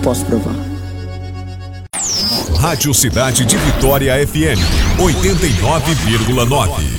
posso provar. Rádio Cidade de Vitória FM 89,9.